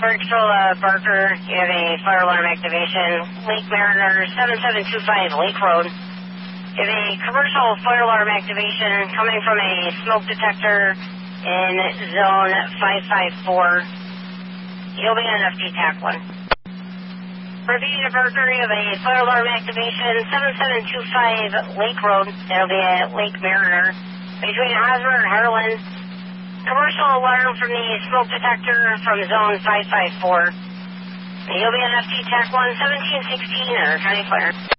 Fire Control, Barker, you have a fire alarm activation. Lake Mariner, 7725 Lake Road. You have a commercial fire alarm activation coming from a smoke detector in zone 554. You'll be on FT TAC 1. Repeating to Barker, you have a fire alarm activation, 7725 Lake Road. That'll be at Lake Mariner, between Hosmer and Harlan. Commercial alarm from the smoke detector from zone 554. You'll be on FT TAC 1, 1716, or County Fire.